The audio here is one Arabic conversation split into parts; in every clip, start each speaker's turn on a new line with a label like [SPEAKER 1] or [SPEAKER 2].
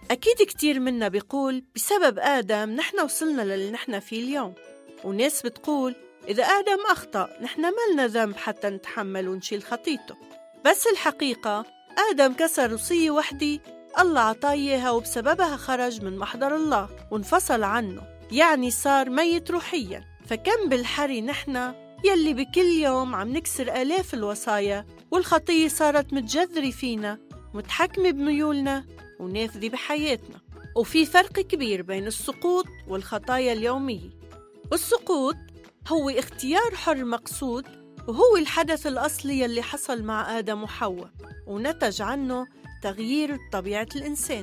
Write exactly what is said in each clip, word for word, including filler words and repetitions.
[SPEAKER 1] أكيد كتير منا بيقول بسبب آدم نحن وصلنا للي نحن فيه اليوم، وناس بتقول إذا آدم أخطأ نحن مالنا ذنب حتى نتحمل ونشيل خطيته. بس الحقيقة آدم كسر وصية وحدي الله عطاياها، وبسببها خرج من محضر الله وانفصل عنه، يعني صار ميت روحيا. فكم بالحري نحن يلي بكل يوم عم نكسر آلاف الوصايا، والخطية صارت متجذرة فينا متحكمة بميولنا ونافذة بحياتنا. وفي فرق كبير بين السقوط والخطايا اليومية. والسقوط هو اختيار حر مقصود، وهو الحدث الأصلي يلي حصل مع آدم وحواء ونتج عنه تغيير طبيعة الإنسان.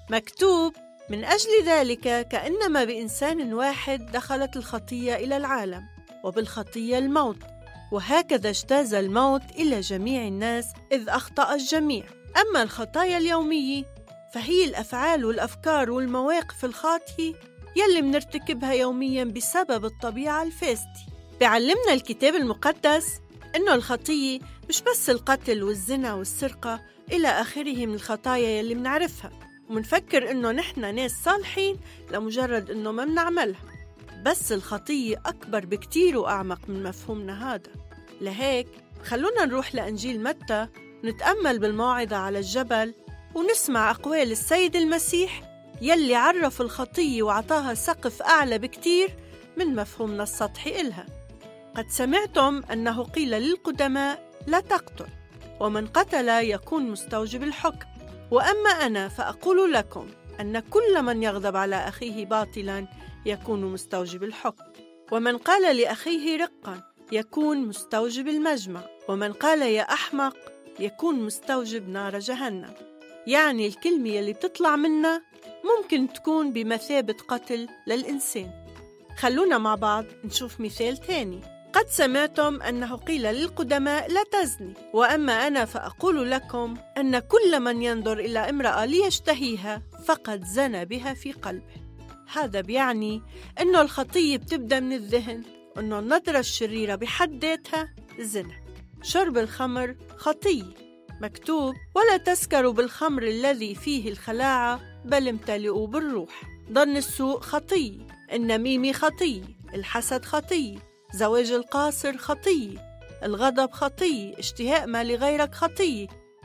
[SPEAKER 1] مكتوب من أجل ذلك كأنما بإنسان واحد دخلت الخطية إلى العالم، وبالخطية الموت، وهكذا اجتاز الموت إلى جميع الناس إذ أخطأ الجميع. أما الخطايا اليومية فهي الأفعال والأفكار والمواقف الخاطئة يلي منرتكبها يومياً بسبب الطبيعة الفاسدة. بيعلمنا الكتاب المقدس إنه الخطية مش بس القتل والزنا والسرقة إلى آخره من الخطايا يلي منعرفها ومنفكر إنه نحن ناس صالحين لمجرد إنه ما منعملها. بس الخطية أكبر بكتير وأعمق من مفهومنا هذا. لهيك خلونا نروح لإنجيل متى نتأمل بالموعظة على الجبل ونسمع أقوال السيد المسيح يلي عرف الخطية وعطاها سقف أعلى بكتير من مفهومنا السطحي إلها. قد سمعتم أنه قيل للقدماء لا تقتل، ومن قتل يكون مستوجب الحكم، وأما أنا فأقول لكم أن كل من يغضب على أخيه باطلاً يكون مستوجب الحكم، ومن قال لأخيه رقاً يكون مستوجب المجمع، ومن قال يا أحمق يكون مستوجب نار جهنم. يعني الكلمة يلي بتطلع منا ممكن تكون بمثابة قتل للإنسان. خلونا مع بعض نشوف مثال تاني. قد سمعتم أنه قيل للقدماء لا تزني، وأما أنا فأقول لكم أن كل من ينظر إلى امرأة ليشتهيها فقد زنى بها في قلبه. هذا بيعني أنه الخطية بتبدأ من الذهن، أنه النظرة الشريرة بحد ذاتها زنا. شرب الخمر خطية. مكتوب ولا تسكروا بالخمر الذي فيه الخلاعة بل امتلئوا بالروح. ظن السوء خطية، النميمة خطية، الحسد خطية، زواج القاصر خطية، الغضب خطية، اشتهاء ما لغيرك خطية،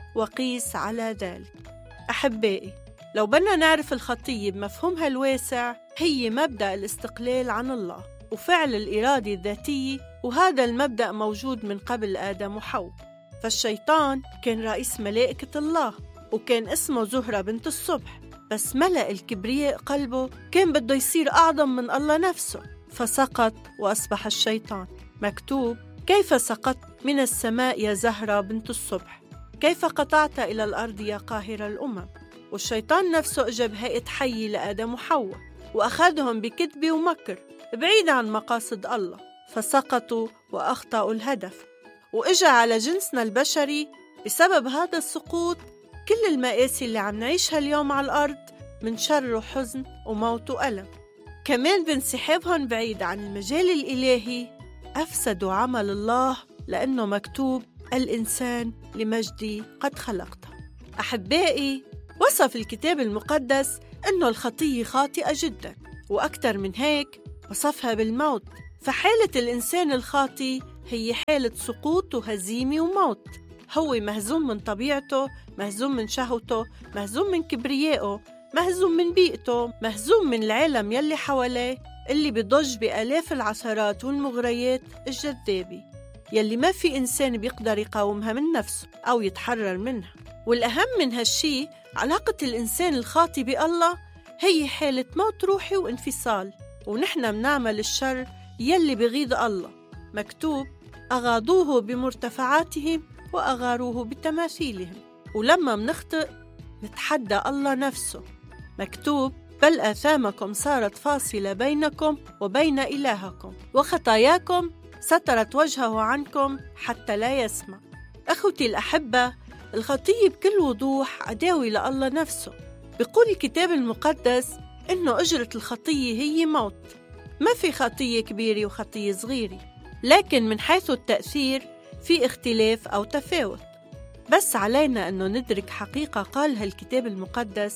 [SPEAKER 1] وقيس على ذلك. أحبائي، لو بدنا نعرف الخطية بمفهومها الواسع، هي مبدأ الاستقلال عن الله وفعل الإرادة الذاتية، وهذا المبدأ موجود من قبل آدم وحواء. فالشيطان كان رئيس ملائكة الله وكان اسمه زهرة بنت الصبح، بس ملأ الكبرياء قلبه، كان بده يصير أعظم من الله نفسه، فسقط وأصبح الشيطان. مكتوب كيف سقطت من السماء يا زهرة بنت الصبح، كيف قطعت إلى الأرض يا قاهر الأمم. والشيطان نفسه أجى بهيئة حي لآدم وحواء وأخذهم بكذب ومكر بعيد عن مقاصد الله، فسقطوا وأخطأوا الهدف. وإجا على جنسنا البشري بسبب هذا السقوط كل المآسي اللي عم نعيشها اليوم على الأرض من شر وحزن وموت وألم. كمان بانسحابهم بعيد عن المجال الإلهي أفسدوا عمل الله، لأنه مكتوب الإنسان لمجدي قد خلقته. أحبائي، وصف الكتاب المقدس أنه الخطية خاطئة جدا، وأكثر من هيك وصفها بالموت. فحالة الإنسان الخاطئ هي حالة سقوط وهزيمة وموت. هو مهزوم من طبيعته، مهزوم من شهوته، مهزوم من كبريائه، مهزوم من بيئته، مهزوم من العالم يلي حواليه اللي بيضج بآلاف العثرات والمغريات الجذابة يلي ما في إنسان بيقدر يقاومها من نفسه أو يتحرر منها. والأهم من هالشي علاقة الإنسان الخاطئ بالله هي حالة موت روحي وانفصال، ونحن منعمل الشر يلي بغيظ الله. مكتوب أغاضوه بمرتفعاتهم وأغاروه بتماثيلهم. ولما منخطئ نتحدى الله نفسه. مكتوب بل آثامكم صارت فاصلة بينكم وبين إلهكم، وخطاياكم سترت وجهه عنكم حتى لا يسمع. أخوتي الأحبة، الخطية بكل وضوح عداوة لله نفسه. بيقول الكتاب المقدس إنه أجرة الخطية هي موت. ما في خطية كبيرة وخطية صغيرة، لكن من حيث التأثير في اختلاف أو تفاوت. بس علينا أنه ندرك حقيقة قالها الكتاب المقدس،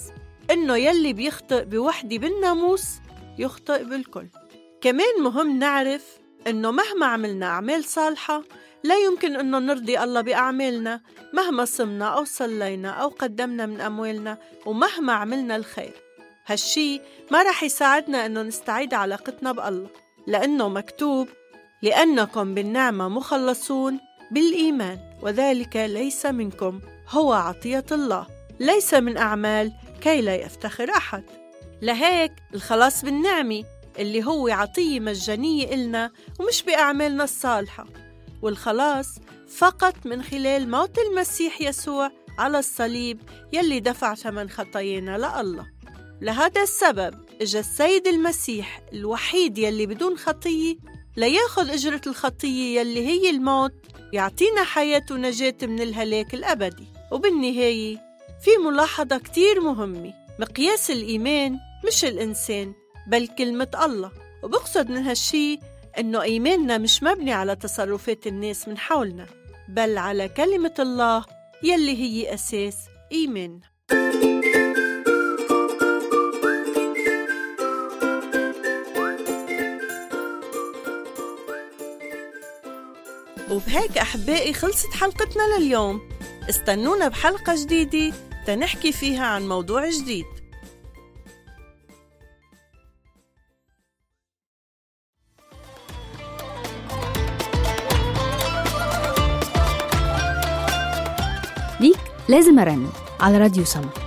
[SPEAKER 1] إنه يلي بيخطئ بوحدة بالناموس يخطئ بالكل. كمان مهم نعرف إنه مهما عملنا أعمال صالحة لا يمكن إنه نرضي الله بأعمالنا، مهما صمنا أو صلينا أو قدمنا من أموالنا ومهما عملنا الخير. هالشي ما رح يساعدنا إنه نستعيد علاقتنا بالله، لأنه مكتوب: لأنكم بالنعمة مخلصون بالإيمان، وذلك ليس منكم، هو عطية الله، ليس من أعمال كي لا يفتخر أحد. لهيك الخلاص بالنعمة اللي هو عطية مجانية إلنا ومش بأعمالنا الصالحة، والخلاص فقط من خلال موت المسيح يسوع على الصليب يلي دفع ثمن خطايانا لله. لهذا السبب اجى السيد المسيح الوحيد يلي بدون خطية ليأخذ أجرة الخطية يلي هي الموت، يعطينا حياة ونجاة من الهلاك الأبدي. وبالنهاية في ملاحظة كتير مهمة: مقياس الإيمان مش الإنسان بل كلمة الله. وبقصد من هالشي إنه إيماننا مش مبني على تصرفات الناس من حولنا، بل على كلمة الله يلي هي أساس إيماننا. وبهيك أحبائي خلصت حلقتنا لليوم. استنونا بحلقة جديدة تنحكي فيها عن موضوع جديد.
[SPEAKER 2] ليك لازم أرنم على راديو سما.